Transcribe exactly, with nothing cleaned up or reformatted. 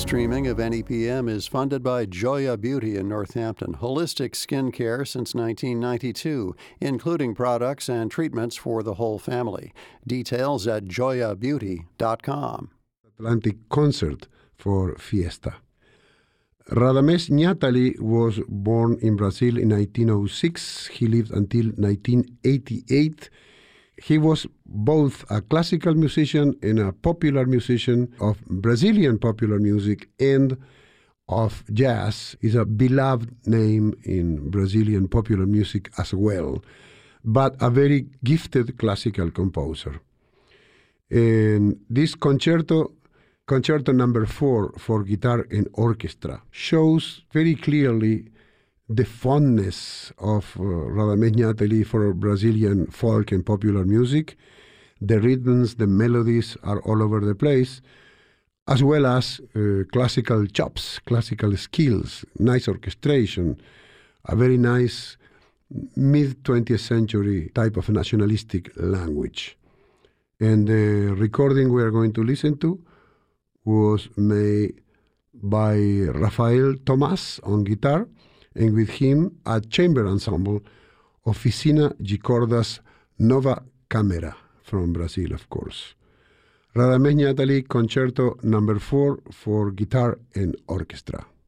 streaming of N E P M is funded by Joya Beauty in Northampton, holistic skin care since nineteen ninety-two, including products and treatments for the whole family. Details at joya beauty dot com. Atlantic concert for Fiesta. Radamés Ñátali was born in Brazil in nineteen oh six. He lived until nineteen eighty-eight. He was both a classical musician and a popular musician of Brazilian popular music and of jazz. Is a beloved name in Brazilian popular music as well, but a very gifted classical composer. And this concerto, concerto number four for guitar and orchestra, shows very clearly the fondness of uh, Radamés Ñátali for Brazilian folk and popular music. The rhythms, the melodies are all over the place, as well as uh, classical chops, classical skills, nice orchestration, a very nice mid-twentieth century type of nationalistic language. And the recording we are going to listen to was made by Rafael Tomás on guitar, and with him a chamber ensemble, Oficina de Cordas Nova Câmara, from Brazil, of course. Radamés Ñátali, Concerto number four for guitar and orchestra.